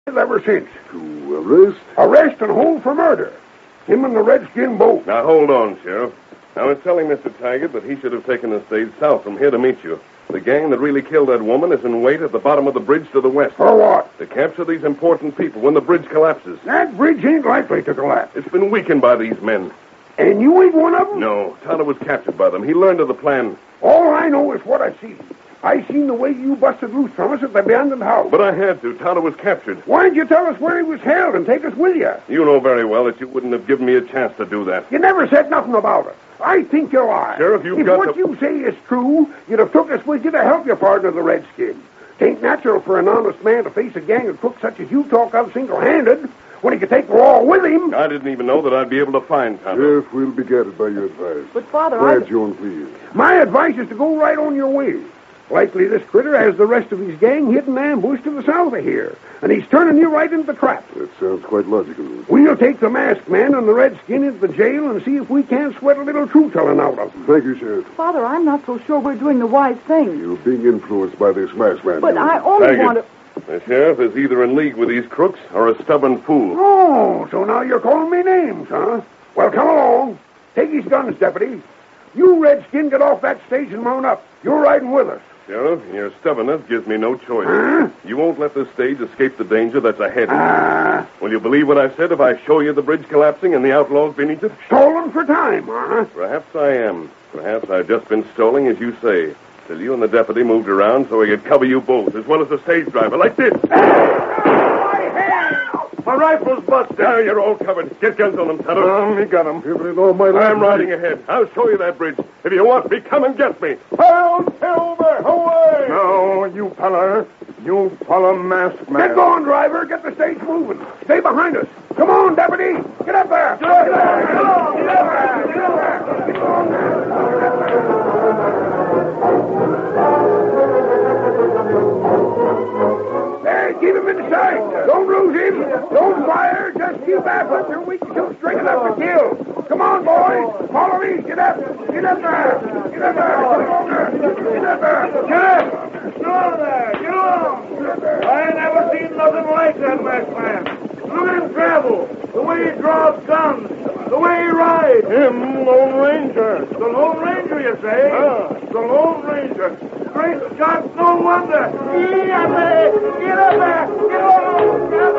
ever since. To arrest? Arrest and hold for murder. Him and the redskin both. Now, hold on, Sheriff. I was telling Mr. Taggart that he should have taken the stage south from here to meet you. The gang that really killed that woman is in wait at the bottom of the bridge to the west. For what? To capture these important people when the bridge collapses. That bridge ain't likely to collapse. It's been weakened by these men. And you ain't one of them? No, Tonto was captured by them. He learned of the plan. All I know is what I seen. I seen the way you busted loose from us at the abandoned house. But I had to. Tonto was captured. Why'd you tell us where he was held and take us with you? You know very well that you wouldn't have given me a chance to do that. You never said nothing about it. I think you lie. Sheriff, you've if got what you say is true, you'd have took us with you to help your partner, the redskin. It ain't natural for an honest man to face a gang of crooks such as you talk of single-handed when he could take the law with him. I didn't even know that I'd be able to find Tonto. Sheriff, we'll be guided by your advice. But, Father, Quiet, Joan, please. My advice is to go right on your way. Likely this critter has the rest of his gang hidden ambushed to the south of here, and he's turning you right into the trap. That sounds quite logical. We'll take the masked man and the redskin into the jail and see if we can't sweat a little truth-telling out of them. Thank you, Sheriff. Father, I'm not so sure we're doing the wise thing. You're being influenced by this masked man. But Joan. I only Taggart. want to... The sheriff is either in league with these crooks or a stubborn fool. Oh, so now you're calling me names, huh? Well, come along. Take his guns, deputy. You, redskin, get off that stage and mount up. You're riding with us. Sheriff, your stubbornness gives me no choice. Huh? You won't let this stage escape the danger that's ahead. Will you believe what I said if I show you the bridge collapsing and the outlaws beneath it? Stolen for time, huh? Perhaps I am. Perhaps I've just been stalling, as you say, till you and the deputy moved around so I could cover you both, as well as the stage driver, like this. My rifle's busted. There, you're all covered. Get guns on them, Tonto. Me got him. Everything all my life. I'm riding ahead. I'll show you that bridge. If you want me, come and get me. Hail Silver, away! No, you feller. You follow masked man. Get going, driver. Get the stage moving. Stay behind us. Come on, deputy. Get up there. Get up there. Get up there. Get up there. Get up there. Get on there. There, keep him in sight. Don't lose him. Don't fire. Just keep after till we can shoot straight enough to kill. Come on, boys. Follow me. Get up. Get up there. Get up there. Come on there. Get up there. Get up. Get on there. Get on. I never seen nothing like that masked man. Look at him travel. The way he draws guns. The way he rides. Him, Lone Ranger. The Lone Ranger, you say? The Lone Ranger. Great Scott, no wonder. Get up there. Get up there. Get on.